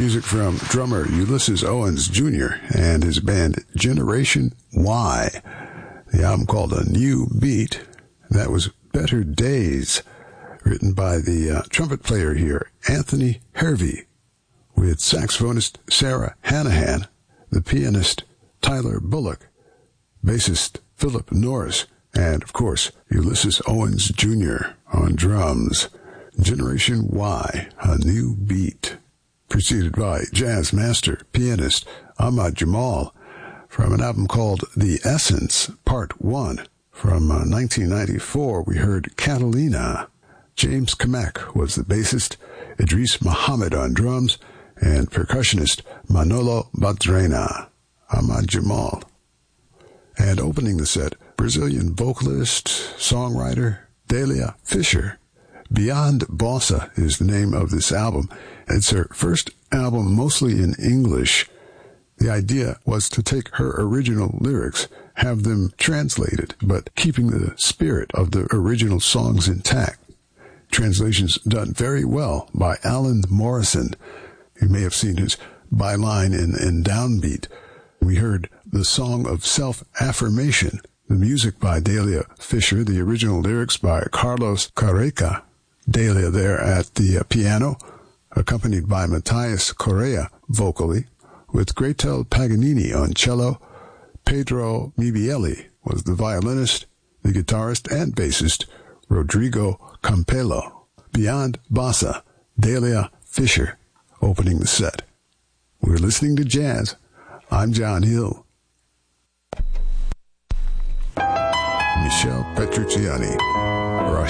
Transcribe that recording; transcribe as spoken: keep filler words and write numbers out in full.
Music from drummer Ulysses Owens Junior and his band Generation Y. The album called A New Beat. That was Better Days, written by the uh, trumpet player here, Anthony Hervey, with saxophonist Sarah Hanahan, the pianist Tyler Bullock, bassist Philip Norris, and, of course, Ulysses Owens Junior on drums. Generation Y, A New Beat. Preceded by jazz master, pianist Ahmad Jamal, from an album called The Essence, Part one. From uh, nineteen ninety-four, we heard Catalina. James Kamek was the bassist, Idris Muhammad on drums, and percussionist Manolo Badrena. Ahmad Jamal. And opening the set, Brazilian vocalist, songwriter, Delia Fischer. Beyond Bossa is the name of this album. It's her first album mostly in English. The idea was to take her original lyrics, have them translated, but keeping the spirit of the original songs intact. Translations done very well by Alan Morrison. You may have seen his byline in, in Downbeat. We heard the Song of Self-Affirmation, the music by Delia Fischer, the original lyrics by Carlos Careca. Delia there at the uh, piano, accompanied by Matthias Correa vocally, with Gretel Paganini on cello. Pedro Mibielli was the violinist, the guitarist and bassist, Rodrigo Campello. Beyond Bossa, Delia Fischer opening the set. We're listening to jazz. I'm John Hill. Michel Petrucciani.